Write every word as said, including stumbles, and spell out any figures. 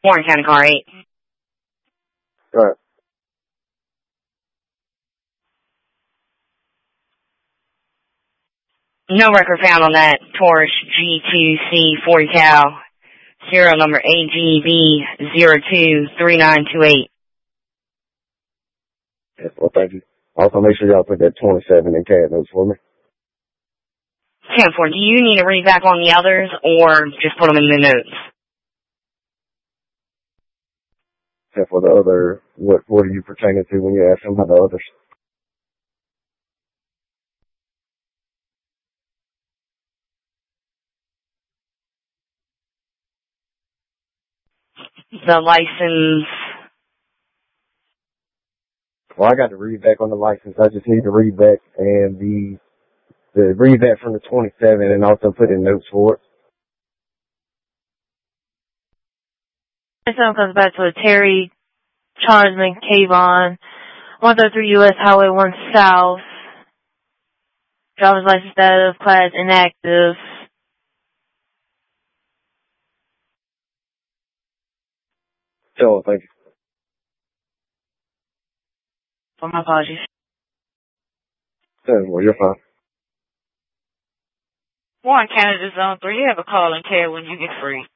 Warren County Car eight. Right. No record found on that Taurus G two C forty cal. Serial number A G B zero two three nine two eight. Yeah, well, thank you. Also, make sure y'all put that twenty-seven in C A D notes for me. ten four, do you need to read back on the others or just put them in the notes? Except for the other, what, what are you pertaining to when you ask them about the others? The license. Well, I got to read back on the license. I just need to read back and the, the read back from the twenty-seven and also put in notes for it. This one comes back to a Terry Charles McCavon, one thirty-three U S Highway one South. Driver's license status, class inactive. So, thank you. For my apologies. Well, you're fine. Warren County Zone three, you have a call and care when you get free.